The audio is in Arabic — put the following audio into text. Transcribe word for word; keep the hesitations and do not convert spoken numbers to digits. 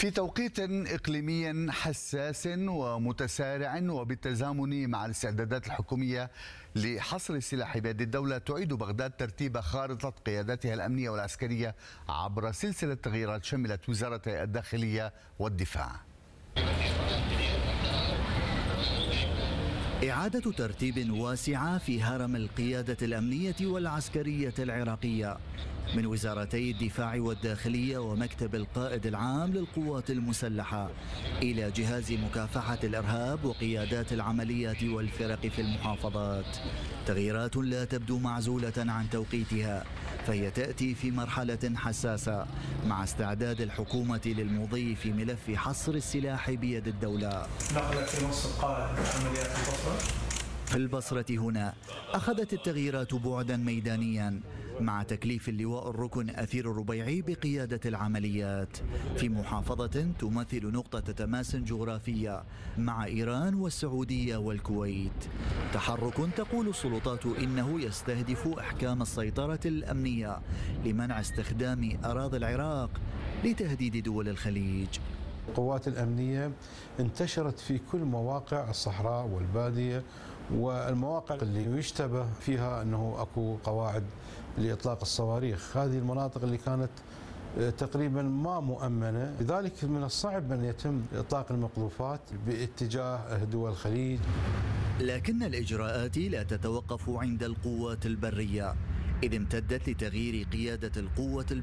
في توقيت إقليمي حساس ومتسارع وبالتزامن مع الاستعدادات الحكومية لحصر السلاح بيد الدولة، تعيد بغداد ترتيب خارطة قيادتها الأمنية والعسكرية عبر سلسلة تغييرات شملت وزارتي الداخلية والدفاع. إعادة ترتيب واسعة في هرم القيادة الأمنية والعسكرية العراقية من وزارتي الدفاع والداخلية ومكتب القائد العام للقوات المسلحة إلى جهاز مكافحة الإرهاب وقيادات العمليات والفرق في المحافظات. تغييرات لا تبدو معزولة عن توقيتها، فهي تأتي في مرحلة حساسة مع استعداد الحكومة للمضي في ملف حصر السلاح بيد الدولة. نقلت في منصب قائد عمليات البصرة. في البصرة هنا أخذت التغييرات بعدا ميدانيا مع تكليف اللواء الركن أثير الربيعي بقيادة العمليات في محافظة تمثل نقطة تماس جغرافية مع إيران والسعودية والكويت. تحرك تقول السلطات إنه يستهدف إحكام السيطرة الأمنية لمنع استخدام أراضي العراق لتهديد دول الخليج. القوات الأمنية انتشرت في كل مواقع الصحراء والبادية والمواقع اللي يشتبه فيها أنه أكو قواعد لإطلاق الصواريخ. هذه المناطق اللي كانت تقريبا ما مؤمنة، لذلك من الصعب أن يتم إطلاق المقذوفات باتجاه دول الخليج. لكن الإجراءات لا تتوقف عند القوات البرية، إذ امتدت لتغيير قيادة القوة البرية